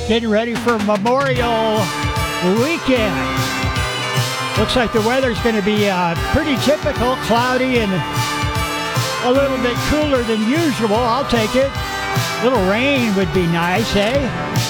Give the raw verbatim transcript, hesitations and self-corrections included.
Getting ready for Memorial Weekend. Looks like the weather's going to be uh, pretty typical, cloudy and a little bit cooler than usual. I'll take it. A little rain would be nice, eh?